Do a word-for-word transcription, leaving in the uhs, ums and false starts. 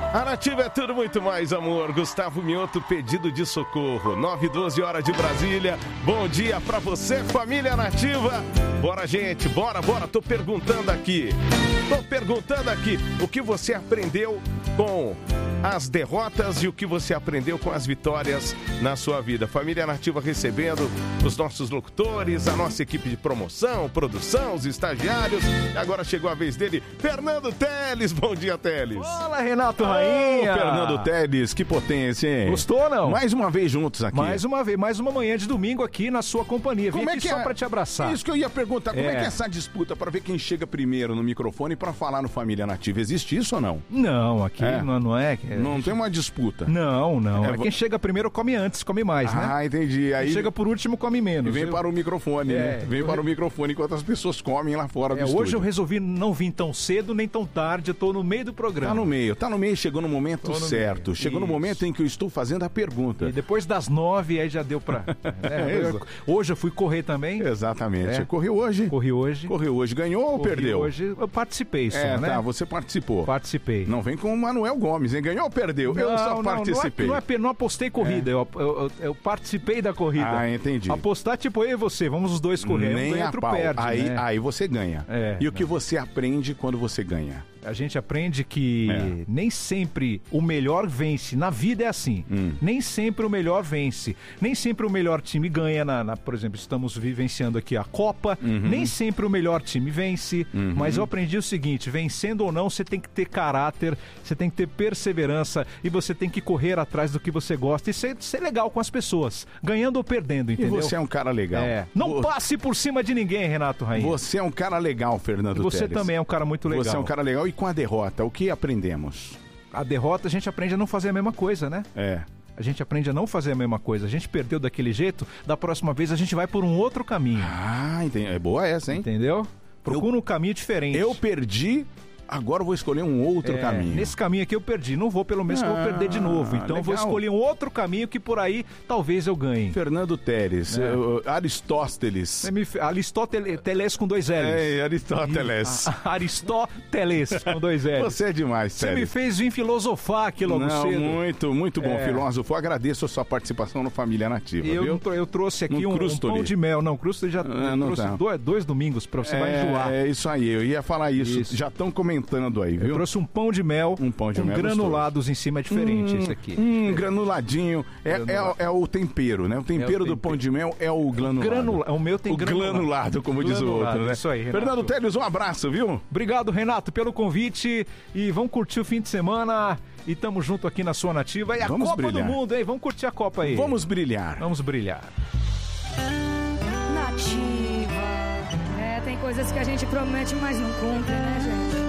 A Nativa é tudo muito mais, amor. Gustavo Mioto, pedido de socorro. nove e doze horas de Brasília. Bom dia pra você, família Nativa. Bora, gente, bora, bora. Tô perguntando aqui. Tô perguntando aqui o que você aprendeu com as derrotas e o que você aprendeu com as vitórias na sua vida. Família Nativa recebendo os nossos locutores, a nossa equipe de promoção, produção, os estagiários. E agora chegou a vez dele, Fernando Teles. Bom dia, Teles. Olá, Renato Rainha. Ô, Fernando Teles, que potência, hein? Gostou ou não? Mais uma vez juntos aqui. Mais uma vez, mais uma manhã de domingo aqui na sua companhia. Vim Como é aqui que só é? pra te abraçar. Isso que eu ia perguntar, como é, É. que é essa disputa pra ver quem chega primeiro no microfone pra falar no Família Nativa? Existe isso ou não? Não, aqui É. não, não é. é- Não tem uma disputa. Não, não. É, É, vo- quem chega primeiro come antes, come mais, né? Ah, entendi. Aí Quem chega por último come menos. e vem Eu- para o microfone, É, né? Vem eu- para o microfone enquanto as pessoas comem lá fora do É, estúdio. hoje eu resolvi não vir tão cedo nem tão tarde, eu tô no meio do programa. Tá no meio, tá no meio, chegou no momento Tô no certo. meio. Chegou no Isso. momento em que eu estou fazendo a pergunta. E depois das nove, aí já deu pra... É, eu- hoje eu fui correr também. Exatamente. É. Correu hoje? Corri hoje. Correu hoje. Ganhou ou Corri perdeu? Hoje eu participei só, É, né? tá, você participou. Participei. Não vem com o Manuel Gomes, hein? Ganhou ou perdeu? eu só não, participei. Não, é, não, é, não apostei corrida, eu, eu, eu- eu participei da corrida. Ah, entendi. Apostar tipo eu e você, vamos os dois correr. Nem um ganha, a outro pau. perde, aí, né? aí você ganha. É, e o que não. você aprende quando você ganha? A gente aprende que É. nem sempre o melhor vence. Na vida é assim. Hum. Nem sempre o melhor vence. Nem sempre o melhor time ganha. Na, na- por exemplo, estamos vivenciando aqui a Copa. Uhum. Nem sempre o melhor time vence. Mas eu aprendi o seguinte: vencendo ou não, você tem que ter caráter, você tem que ter perseverança e você tem que correr atrás do que você gosta e ser, ser legal com as pessoas. Ganhando ou perdendo, entendeu? E você é um cara legal. É. Não Vo- passe por cima de ninguém, Renato Rainha. Você é um cara legal, Fernando E você Teles. também é um cara muito legal. Você é um cara legal. E com a derrota, o que aprendemos? A derrota, a gente aprende a não fazer a mesma coisa, né? É. A gente aprende a não fazer a mesma coisa. A gente perdeu daquele jeito, da próxima vez a gente vai por um outro caminho. Ah, entendi. É boa essa, hein? Entendeu? Procura um caminho diferente. Eu perdi, agora eu vou escolher um outro É, caminho. Nesse caminho aqui eu perdi. Não vou pelo mesmo que eu vou perder de novo. Então eu vou legal. escolher um outro caminho que por aí talvez eu ganhe. Fernando Teles, É. eh, Aristóteles. Você me fe- Aristóteles com dois L's. É, Aristóteles. A- a- Aristóteles com dois L's. Você é demais, Você me Teles. fez vir filosofar aqui logo Não, cedo. muito, muito bom, É. filósofo. Agradeço a sua participação no Família Nativa, E eu, viu? não tô- eu trouxe aqui No um, um crustoli. pão de mel. Não, crustoli já Ah, eu não trouxe tá. dois, dois domingos pra você vai enjoar. É, é isso aí, eu ia falar isso. Isso. Já estão comentando aí, Eu viu? trouxe um pão de mel Um pão de com mel granulados em cima, é diferente esse aqui. Hum, granuladinho. É, é, Granulado. é o tempero, né? O tempero do tempero. pão de mel é o granulado. Granula- o meu tem o granulado. granulado, como diz o Granulado, outro, né? isso aí, Renato. Fernando Teles, um abraço, viu? Obrigado, Renato, pelo convite. E vamos curtir o fim de semana. E tamo junto aqui na sua Nativa. E a Vamos Copa brilhar. do Mundo, hein? Vamos curtir a Copa aí. Vamos brilhar. Vamos brilhar. Nativa. É, tem coisas que a gente promete, mas não cumpre, né, gente?